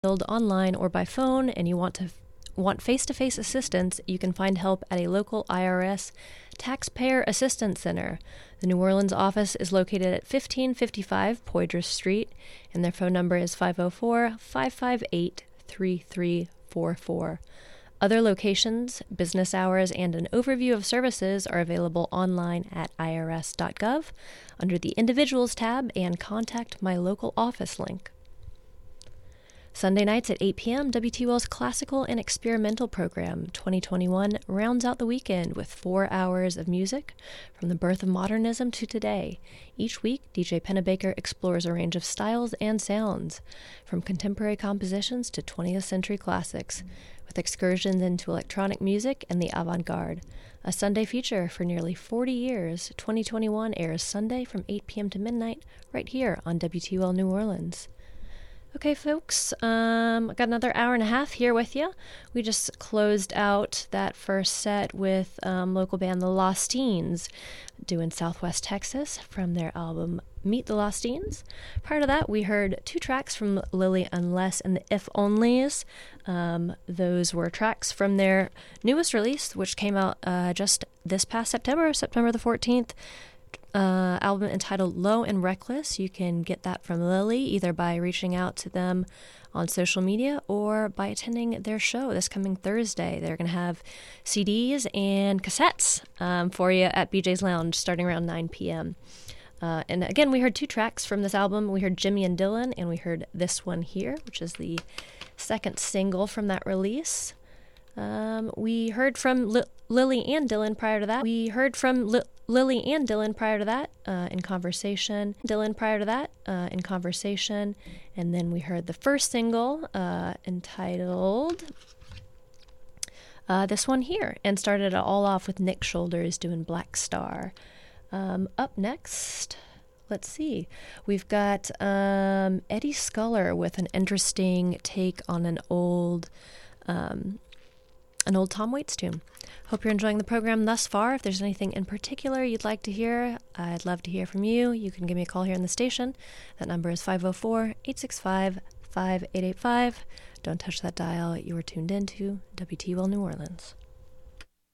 online or by phone and you want face-to-face assistance, you can find help at a local IRS Taxpayer Assistance Center. The New Orleans office is located at 1555 Poydras Street, and their phone number is 504-558-3344. Other locations, business hours, and an overview of services are available online at irs.gov under the Individuals tab and Contact My Local Office link. Sunday nights at 8 p.m., WTOL's Classical and Experimental program 2021 rounds out the weekend with 4 hours of music from the birth of modernism to today. Each week, DJ Pennebaker explores a range of styles and sounds, from contemporary compositions to 20th century classics, with excursions into electronic music and the avant-garde. A Sunday feature for nearly 40 years, 2021 airs Sunday from 8 p.m. to midnight right here on WTOL New Orleans. Okay, folks, got another hour and a half here with you. We just closed out that first set with local band The Lostines doing Southwest Texas from their album Meet the Lostines. Prior to that, we heard 2 tracks from Lily Unless and the If Onlys. Those were tracks from their newest release, which came out just this past September the 14th. Album entitled Low and Reckless. You can get that from Lily either by reaching out to them on social media or by attending their show this coming Thursday. They're going to have CDs and cassettes for you at BJ's Lounge starting around 9 p.m. And again, we heard 2 tracks from this album. We heard Jimmy and Dylan, and we heard this one here, which is the second single from that release. We heard from Lily and Dylan prior to that. In conversation. And then we heard the first single entitled this one here, and started it all off with Nick Shoulders doing Black Star. Up next, let's see. We've got Eddie Sculler with an interesting take on an old Tom Waits tune. Hope you're enjoying the program thus far. If there's anything in particular you'd like to hear, I'd love to hear from you. You can give me a call here in the station. That number is 504-865-5885. Don't touch that dial. You are tuned into WTOL New Orleans.